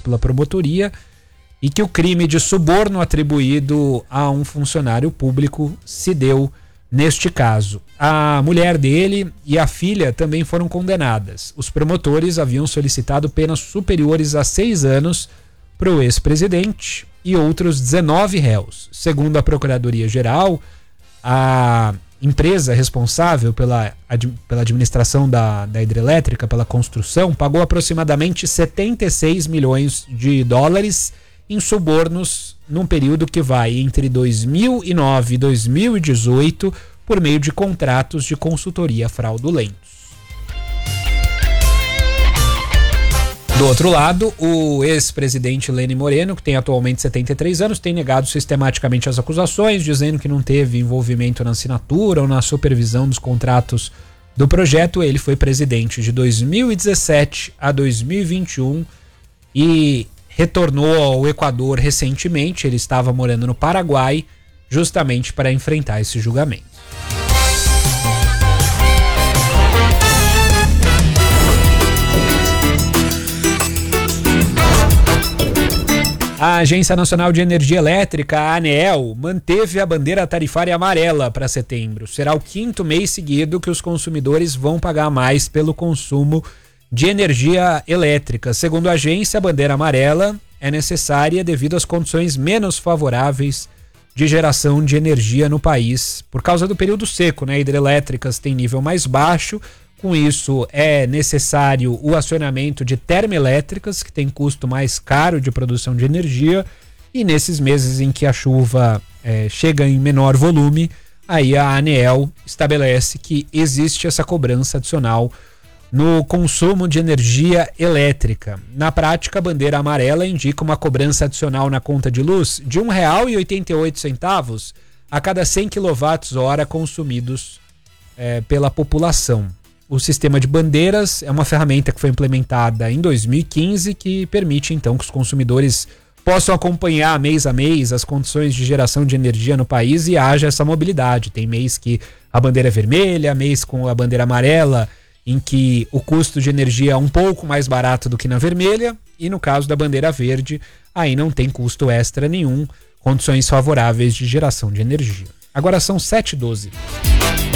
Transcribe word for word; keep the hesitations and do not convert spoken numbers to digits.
pela promotoria e que o crime de suborno atribuído a um funcionário público se deu neste caso. A mulher dele e a filha também foram condenadas. Os promotores haviam solicitado penas superiores a seis anos para o ex-presidente e outros dezenove réus. Segundo a Procuradoria-Geral, a empresa responsável pela, ad, pela administração da, da hidrelétrica, pela construção, pagou aproximadamente setenta e seis milhões de dólares em subornos num período que vai entre dois mil e nove e dois mil e dezoito por meio de contratos de consultoria fraudulentos. Do outro lado, o ex-presidente Lenin Moreno, que tem atualmente setenta e três anos, tem negado sistematicamente as acusações, dizendo que não teve envolvimento na assinatura ou na supervisão dos contratos do projeto. Ele foi presidente de dois mil e dezessete a dois mil e vinte e um e retornou ao Equador recentemente. Ele estava morando no Paraguai justamente para enfrentar esse julgamento. A Agência Nacional de Energia Elétrica, a ANEEL, manteve a bandeira tarifária amarela para setembro. Será o quinto mês seguido que os consumidores vão pagar mais pelo consumo de energia elétrica. Segundo a agência, a bandeira amarela é necessária devido às condições menos favoráveis de geração de energia no país. Por causa do período seco, né? Hidrelétricas têm nível mais baixo. Com isso, é necessário o acionamento de termoelétricas, que tem custo mais caro de produção de energia, e nesses meses em que a chuva é, chega em menor volume, aí a ANEEL estabelece que existe essa cobrança adicional no consumo de energia elétrica. Na prática, a bandeira amarela indica uma cobrança adicional na conta de luz de um real e oitenta e oito centavos a cada cem quilowatt-hora consumidos é, pela população. O sistema de bandeiras é uma ferramenta que foi implementada em dois mil e quinze, que permite então que os consumidores possam acompanhar mês a mês as condições de geração de energia no país e haja essa mobilidade. Tem mês que a bandeira é vermelha, mês com a bandeira amarela, em que o custo de energia é um pouco mais barato do que na vermelha, e no caso da bandeira verde, aí não tem custo extra nenhum, condições favoráveis de geração de energia. Agora são sete e doze.